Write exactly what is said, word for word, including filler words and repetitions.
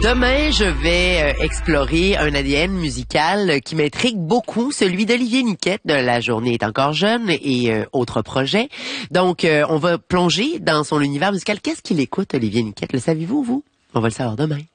Demain, je vais euh, explorer un A D N musical qui m'intrigue beaucoup, celui d'Olivier Niquette de La Journée est encore jeune et euh, autres projets. Donc, euh, on va plonger dans son univers musical. Qu'est-ce qu'il écoute, Olivier Niquette? Le savez-vous, vous? On va le savoir demain.